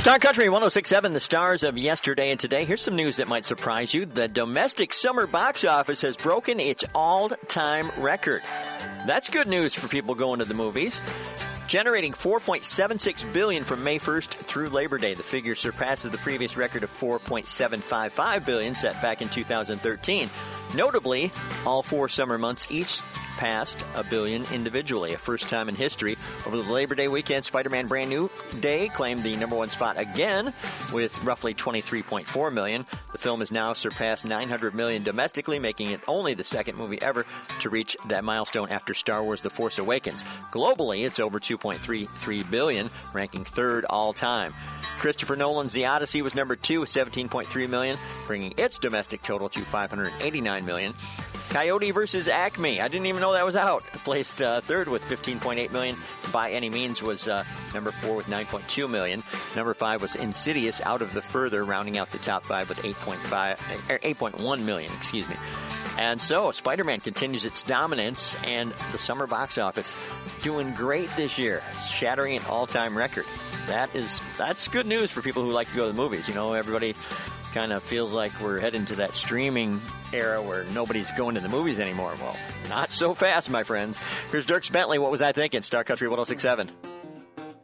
Star Country 106.7, the stars of yesterday and today. Here's some news that might surprise you. The domestic summer box office has broken its all-time record. That's good news for people going to the movies. Generating $4.76 billion from May 1st through Labor Day. The figure surpasses the previous record of $4.755 billion set back in 2013. Notably, all 4 summer months each passed $1 billion individually, a first time in history. Over the Labor Day weekend, Spider-Man Brand New Day claimed the number 1 spot again with roughly $23.4 million. The film has now surpassed $900 million domestically, making it only the second movie ever to reach that milestone after Star Wars The Force Awakens. Globally, it's over $2.33 billion, ranking 3rd all time. Christopher Nolan's The Odyssey was number 2 with $17.3 million, bringing its domestic total to $589 million. Coyote vs. Acme, I didn't even know that was out. Placed 3rd with $15.8 million. By Any Means was number 4 with $9.2 million. Number 5 was Insidious, Out of the Further, rounding out the top 5 with $8.1 million. Excuse me. And so Spider-Man continues its dominance, and the summer box office doing great this year, shattering an all-time record. That's good news for people who like to go to the movies. You know, everybody kind of feels like we're heading to that streaming era where nobody's going to the movies anymore. Well, not so fast, my friends. Here's Dierks Bentley. What was I thinking? Star Country 106.7.